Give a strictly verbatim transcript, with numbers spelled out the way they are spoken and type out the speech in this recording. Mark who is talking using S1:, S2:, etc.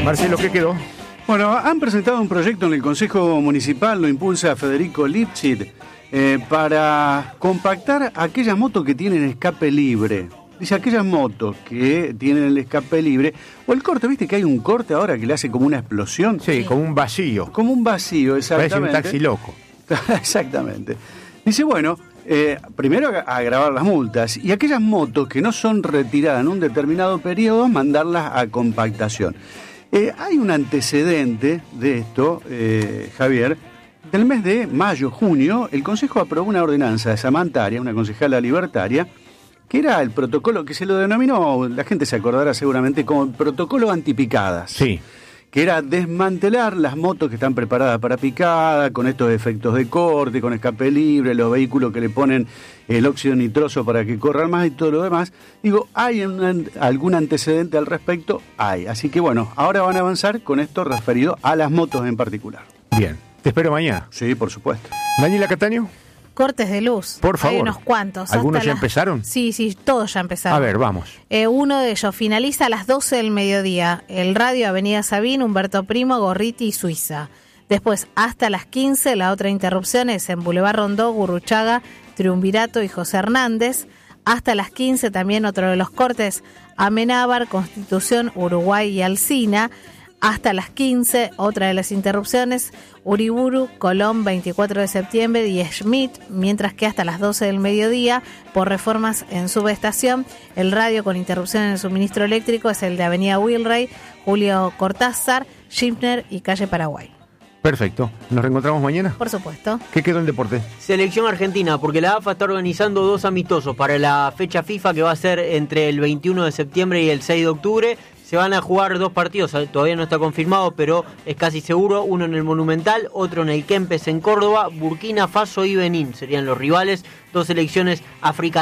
S1: Marcelo, ¿qué quedó?
S2: Bueno, han presentado un proyecto en el Consejo Municipal, lo impulsa Federico Lipschitz, eh, para compactar aquellas motos que tienen escape libre. Dice, aquellas motos que tienen el escape libre, o el corte, ¿viste que hay un corte ahora que le hace como una explosión?
S1: Sí, sí. Como un vacío.
S2: Como un vacío, exactamente.
S1: Parece un taxi loco.
S2: Exactamente. Dice, bueno, eh, primero a agravar las multas, y aquellas motos que no son retiradas en un determinado periodo, mandarlas a compactación. Eh, hay un antecedente de esto, eh, Javier. Del mes de mayo, junio, el Consejo aprobó una ordenanza de Samantha Arias, una concejala libertaria, que era el protocolo que se lo denominó, la gente se acordará seguramente, como el protocolo antipicadas.
S1: Sí.
S2: Que era desmantelar las motos que están preparadas para picada, con estos efectos de corte, con escape libre, los vehículos que le ponen el óxido nitroso para que corran más y todo lo demás. Digo, ¿hay un, algún antecedente al respecto? Hay. Así que bueno, ahora van a avanzar con esto referido a las motos en particular.
S1: Bien. Te espero mañana.
S2: Sí, por supuesto.
S1: Daniela Cataño.
S3: Cortes de luz.
S1: Por favor.
S3: Hay unos cuantos.
S1: ¿Algunos
S3: Hasta
S1: ya
S3: las...
S1: empezaron?
S3: Sí, sí, todos ya empezaron.
S1: A ver, vamos.
S3: Eh, uno de ellos finaliza a las doce del mediodía. El radio Avenida Sabín, Humberto Primo, Gorriti y Suiza. Después, hasta las quince, la otra interrupción es en Boulevard Rondó, Gurruchaga, Triunvirato y José Hernández. Hasta las quince también otro de los cortes, Amenábar, Constitución, Uruguay y Alsina. Hasta las quince, otra de las interrupciones, Uriburu, Colón, veinticuatro de septiembre y Schmidt, mientras que hasta las doce del mediodía, por reformas en subestación, el radio con interrupción en el suministro eléctrico es el de Avenida Wilray, Julio Cortázar, Schimpner y Calle Paraguay.
S1: Perfecto. ¿Nos reencontramos mañana?
S3: Por supuesto.
S1: ¿Qué quedó en deporte?
S4: Selección argentina, porque la A F A está organizando dos amistosos para la fecha FIFA que va a ser entre el veintiuno de septiembre y el seis de octubre. Se van a jugar dos partidos, todavía no está confirmado, pero es casi seguro. Uno en el Monumental, otro en el Kempes en Córdoba. Burkina Faso y Benín serían los rivales, dos selecciones africanas.